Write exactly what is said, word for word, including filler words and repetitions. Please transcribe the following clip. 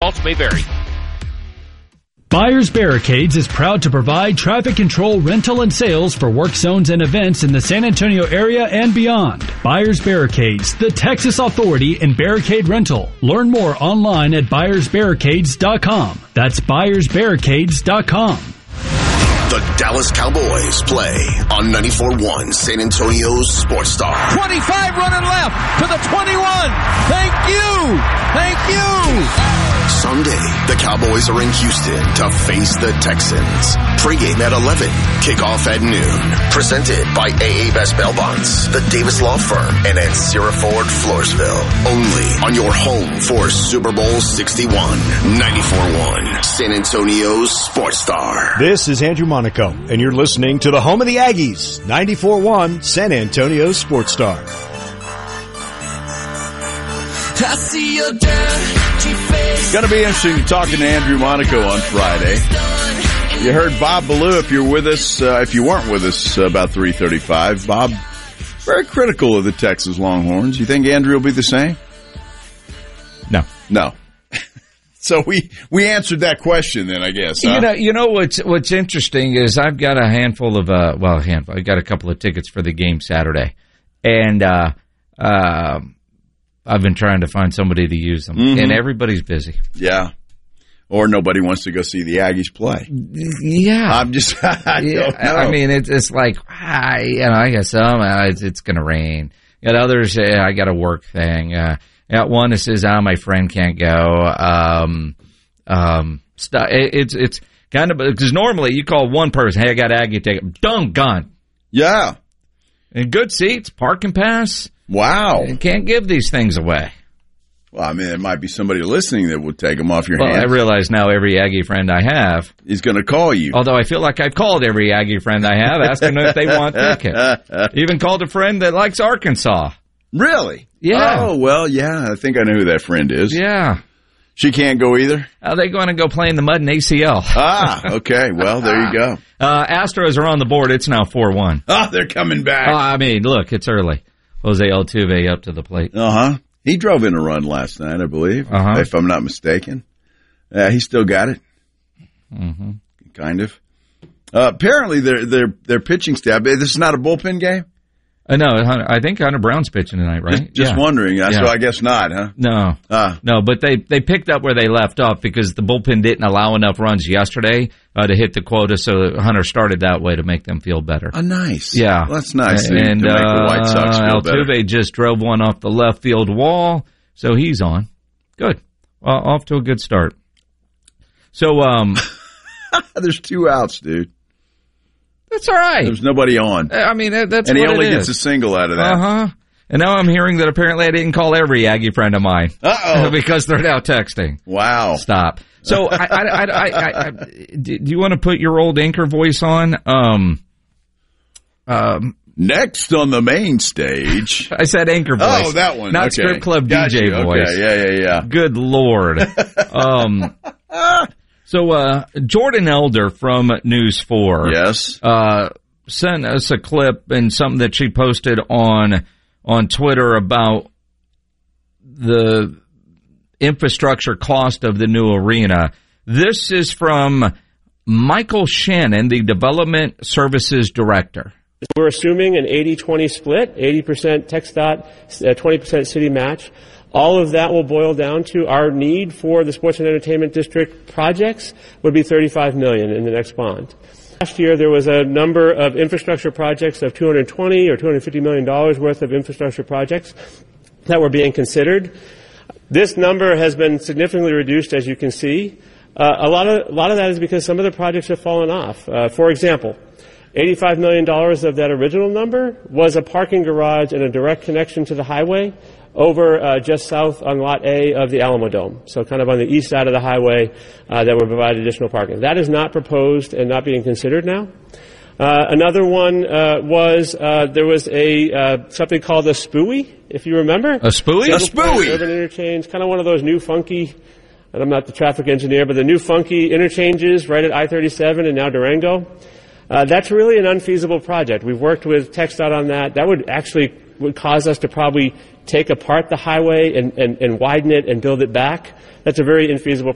Results may vary. Buyers Barricades is proud to provide traffic control, rental, and sales for work zones and events in the San Antonio area and beyond. Buyers Barricades, the Texas authority in barricade rental. Learn more online at buyers barricades dot com. That's buyers barricades dot com. The Dallas Cowboys play on ninety-four point one San Antonio's Sports Star. twenty-five running left to the twenty-one. Thank you. Thank you. Sunday, the Cowboys are in Houston to face the Texans. Pre-game at eleven, kickoff at noon. Presented by A A Best Bail Bonds, the Davis Law Firm, and at Sierra Ford, Floresville. Only on your home for Super Bowl sixty-one. ninety-four point one San Antonio's Sports Star. This is Andrew Monaco, and you're listening to the home of the Aggies, ninety-four point one San Antonio's Sports Star. I see your dirty face. Going to be interesting talking to Andrew Monaco on Friday. You heard Bob Ballou, if you're with us, uh, if you weren't with us uh, about three thirty-five. Bob, very critical of the Texas Longhorns. You think Andrew will be the same? No. No. So we, we answered that question then, I guess. Huh? You know, you know what's what's interesting is I've got a handful of uh, well, a handful. I got a couple of tickets for the game Saturday, and uh, uh, I've been trying to find somebody to use them, mm-hmm. and everybody's busy. Yeah, or nobody wants to go see the Aggies play. Yeah, I'm just. I yeah, don't know. I mean, it's it's like I, you know, I guess some uh, it's, it's going to rain. Got others. Uh, I got a work thing. Uh, Got one that says, "Oh, my friend can't go." Um, um, st- it's it's kind of because normally you call one person, "Hey, I got Aggie ticket." Done, gone. Yeah, and good seats, parking pass. Wow, you can't give these things away. Well, I mean, there might be somebody listening that would take them off your well, hands. I realize now every Aggie friend I have is going to call you. Although I feel like I've called every Aggie friend I have, asking them if they want tickets. Even called a friend that likes Arkansas. Really? Yeah. Oh, well, yeah. I think I know who that friend is. Yeah. She can't go either? Are they going to go play in the mud in A C L? Ah, okay. Well, there you go. Uh, Astros are on the board. It's now four one. Oh, they're coming back. Oh, I mean, look, it's early. Jose Altuve up to the plate. Uh-huh. He drove in a run last night, I believe, uh-huh. if I'm not mistaken. Uh, he still got it. Mm-hmm. Kind of. Uh, apparently, their their their pitching staff, this is not a bullpen game? Uh, no, I think Hunter Brown's pitching tonight, right? Just, just yeah. wondering. Yeah. So I guess not, huh? No. Ah. No, but they, they picked up where they left off because the bullpen didn't allow enough runs yesterday uh, to hit the quota, so Hunter started that way to make them feel better. Oh, nice. Yeah. Well, that's nice. And to make the White Sox feel uh, better. Altuve just drove one off the left field wall, so he's on. Good. Well, off to a good start. So, um... There's two outs, dude. That's all right. There's nobody on. I mean, that, that's and what he only it gets is. a single out of that. Uh-huh. And now I'm hearing that apparently I didn't call every Aggie friend of mine. Uh-oh. Because they're now texting. Wow. Stop. So, I, I, I, I, I, do you want to put your old anchor voice on? Um, um, Next on the main stage. I said anchor voice. Oh, that one. Not okay. strip club Got D J you. voice. Okay. Yeah, yeah, yeah. Good Lord. um, so, uh, Jordan Elder from News four. Yes. Uh, sent us a clip and something that she posted on on Twitter about the infrastructure cost of the new arena. This is from Michael Shannon, the Development Services Director. We're assuming an eighty twenty split, eighty percent TxDOT, twenty percent city match. All of that will boil down to our need for the Sports and Entertainment District projects would be thirty-five million dollars in the next bond. Last year, there was a number of infrastructure projects of two hundred twenty or two hundred fifty million dollars worth of infrastructure projects that were being considered. This number has been significantly reduced, as you can see. Uh, a lot of a lot of that is because some of the projects have fallen off. Uh, for example, eighty-five million dollars of that original number was a parking garage and a direct connection to the highway over uh, just south on Lot A of the Alamo Dome, so kind of on the east side of the highway uh, that would provide additional parking. That is not proposed and not being considered now. Uh, another one uh, was uh, there was a uh, something called a S P U I, if you remember. A S P U I? Single A S P U I. Urban interchange, kind of one of those new funky, and I'm not the traffic engineer, but the new funky interchanges right at I thirty-seven and now Durango. Uh, that's really an unfeasible project. We've worked with TxDOT on that. That would actually would cause us to probably take apart the highway and, and, and widen it and build it back. That's a very infeasible